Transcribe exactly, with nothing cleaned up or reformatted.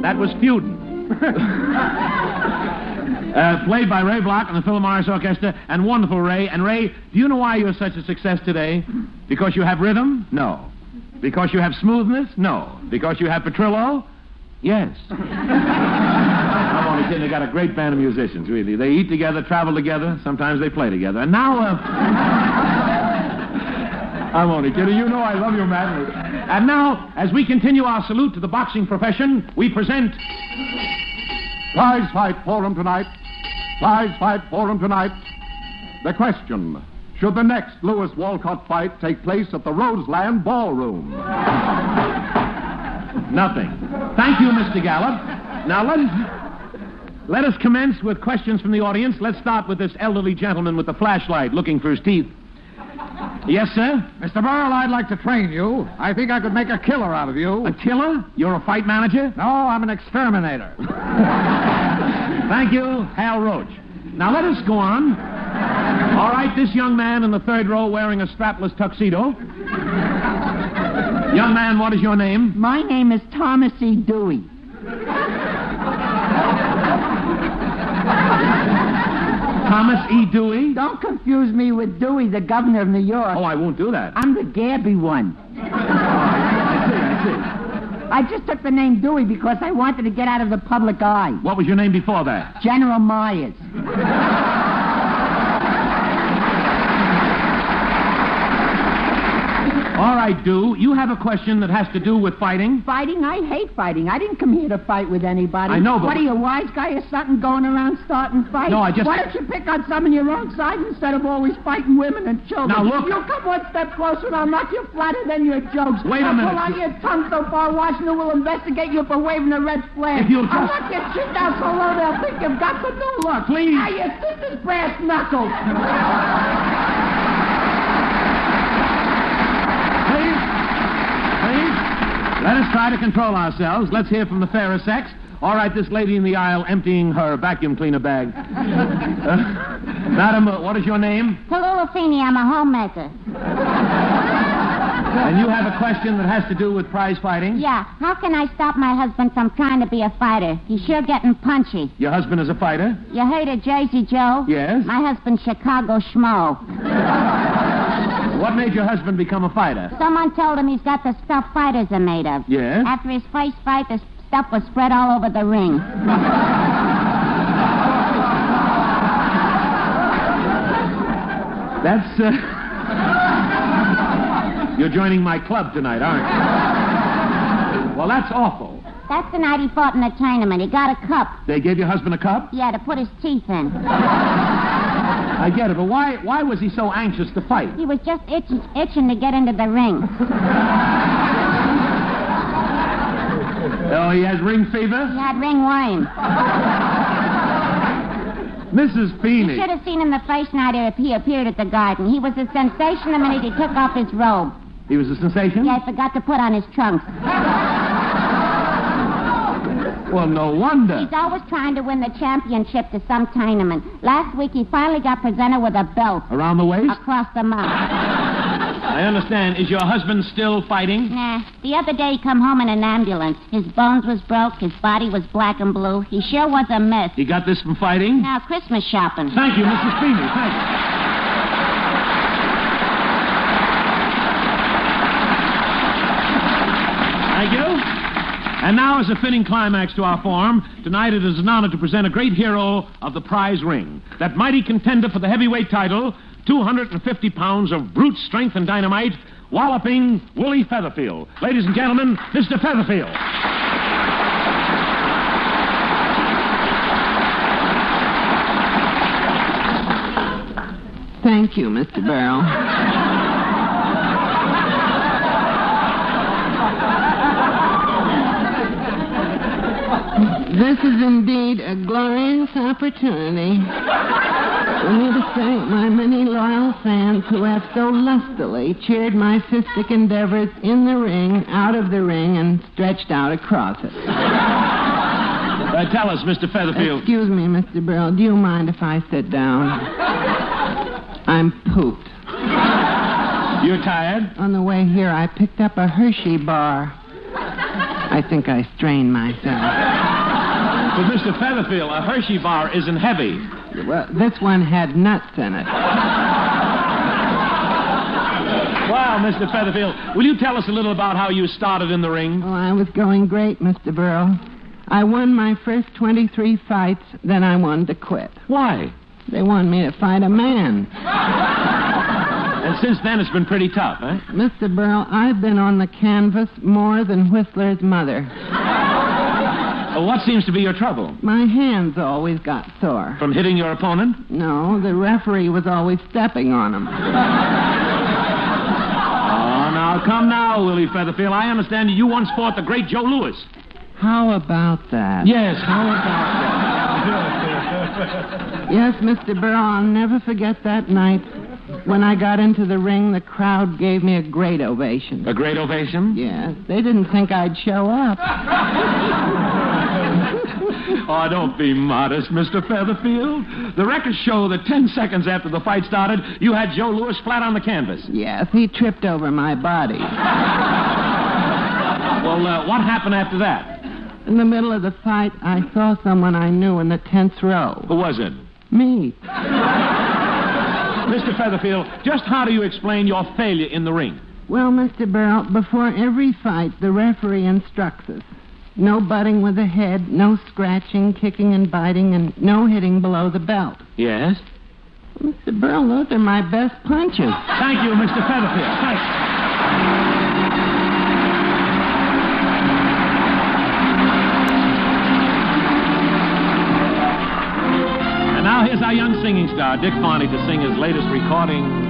That was Feudin. uh, played by Ray Block and the Philharmonic Orchestra, and wonderful Ray. And Ray, do you know why you're such a success today? Because you have rhythm? No. Because you have smoothness? No. Because you have Petrillo? Yes. I'm only kidding. They got a great band of musicians, really. They eat together, travel together. Sometimes they play together. And now, uh... I'm only kidding. You know I love you madly. And now, as we continue our salute to the boxing profession, we present... Prize Fight Forum tonight. Prize Fight Forum tonight. The question, should the next Lewis Walcott fight take place at the Roseland Ballroom? Nothing. Thank you, Mister Gallup. Now, let us, let us commence with questions from the audience. Let's start with this elderly gentleman with the flashlight looking for his teeth. Yes, sir? Mister Burl, I'd like to train you. I think I could make a killer out of you. A killer? You're a fight manager? No, I'm an exterminator. Thank you, Hal Roach. Now, let us go on. All right, this young man in the third row wearing a strapless tuxedo. Young man, what is your name? My name is Thomas E. Dewey. Thomas E. Dewey? Don't confuse me with Dewey, the governor of New York. Oh, I won't do that. I'm the Gabby one. I see, I see. I just took the name Dewey because I wanted to get out of the public eye. What was your name before that? General Myers. All right, Do, you have a question that has to do with fighting? Fighting? I hate fighting. I didn't come here to fight with anybody. I know, but... What are you, a wise guy or something, going around starting fights? No, I just... Why don't you pick on some on your own side instead of always fighting women and children? Now, look... You come one step closer and I'll knock you flatter than your jokes. Wait a I'll minute. pull out your tongue so far, Washington will investigate you for waving a red flag. If you'll just... I'll knock your chin down so low they'll think you've got the new look. Please. Ah, your sister's brass knuckles. Let us try to control ourselves. Let's hear from the fairer sex. All right, this lady in the aisle emptying her vacuum cleaner bag. Uh, Madam, uh, what is your name? Tallulah Feeney, I'm a homemaker. And you have a question that has to do with prize fighting? Yeah, how can I stop my husband from trying to be a fighter? He's sure getting punchy. Your husband is a fighter? You heard of Jersey Joe? Yes. My husband's Chicago Schmo. What made your husband become a fighter? Someone told him he's got the stuff fighters are made of. Yes? After his first fight, the stuff was spread all over the ring. That's, uh... You're joining my club tonight, aren't you? Well, that's awful. That's the night he fought in the tournament. He got a cup. They gave your husband a cup? Yeah, to put his teeth in. I get it, but why why was he so anxious to fight? He was just itching, itching to get into the ring. Oh, he has ring fever? He had ring worm. Missus Feeney. You should have seen him the first night he appeared at the garden. He was a sensation the minute he took off his robe. He was a sensation? Yeah, I forgot to put on his trunks. Well, no wonder. He's always trying to win the championship to some tournament. Last week, he finally got presented with a belt. Around the waist? Across the mouth. I understand. Is your husband still fighting? Nah. The other day, he come home in an ambulance. His bones was broke. His body was black and blue. He sure was a mess. He got this from fighting? Now, Christmas shopping. Thank you, Missus Feeney. Thank you. Thank you. And now, as a fitting climax to our forum, tonight it is an honor to present a great hero of the prize ring. That mighty contender for the heavyweight title, two hundred fifty pounds of brute strength and dynamite, walloping Willie Featherfield. Ladies and gentlemen, Mister Featherfield. Thank you, Mister Barrow. This is indeed a glorious opportunity for me to thank my many loyal fans who have so lustily cheered my fistic endeavors in the ring, out of the ring, and stretched out across it. Uh, tell us, Mister Featherfield. Excuse me, Mister Burrell. Do you mind if I sit down? I'm pooped. You're tired? On the way here, I picked up a Hershey bar. I think I strained myself. But, Mister Featherfield, a Hershey bar isn't heavy. Well, this one had nuts in it. Well, Mister Featherfield, will you tell us a little about how you started in the ring? Oh, I was going great, Mister Burrow. I won my first twenty-three fights, then I wanted to quit. Why? They wanted me to fight a man. And since then, it's been pretty tough, eh? Mister Burrow, I've been on the canvas more than Whistler's mother. Well, what seems to be your trouble? My hands always got sore. From hitting your opponent? No, the referee was always stepping on them. Oh, now, come now, Willie Featherfield. I understand you once fought the great Joe Louis. How about that? Yes, how about that? Yes, Mister Burrow, I'll never forget that night. When I got into the ring, the crowd gave me a great ovation. A great ovation? Yes, they didn't think I'd show up. Oh, don't be modest, Mister Featherfield. The records show that ten seconds after the fight started, you had Joe Louis flat on the canvas. Yes, he tripped over my body. Well, uh, what happened after that? In the middle of the fight, I saw someone I knew in the tenth row. Who was it? Me. Mister Featherfield, just how do you explain your failure in the ring? Well, Mister Burrow, before every fight, the referee instructs us. No butting with the head, no scratching, kicking and biting, and no hitting below the belt. Yes? Mister Burrow, those are my best punches. Thank you, Mister Featherfield. Thanks. And now here's our young singing star, Dick Farney, to sing his latest recording,